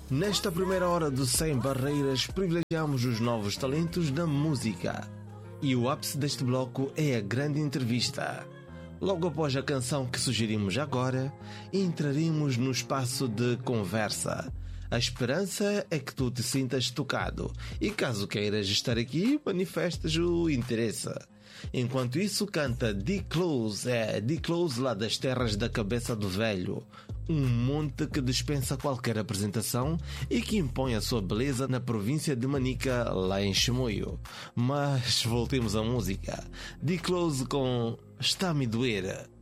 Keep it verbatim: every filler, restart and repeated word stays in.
Nesta primeira hora do Sem Barreiras, privilegiamos os novos talentos da música. E o ápice deste bloco é a grande entrevista. Logo após a canção que sugerimos agora, entraremos no espaço de conversa. A esperança é que tu te sintas tocado e, caso queiras estar aqui, manifestes o interesse. Enquanto isso, canta D Close, é D Close lá das terras da Cabeça do Velho, um monte que dispensa qualquer apresentação e que impõe a sua beleza na província de Manica, lá em Chimoio. Mas voltemos à música. D Close com Está-me Doer.